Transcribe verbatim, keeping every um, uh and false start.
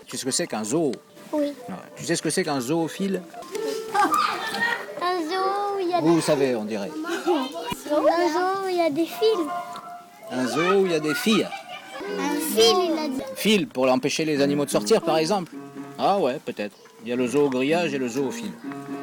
Tu sais ce que c'est qu'un zoo? Oui. Ouais. Tu sais ce que c'est qu'un zoophile? Un zoo où il y a Vous, vous savez, on dirait. des... Un zoo où il y a des fils. Un zoo où il y a des filles. Un fil, il a dit. Fil pour empêcher les animaux de sortir, par exemple. Ah ouais, peut-être. Il y a le zoo au grillage et le zoo au fil.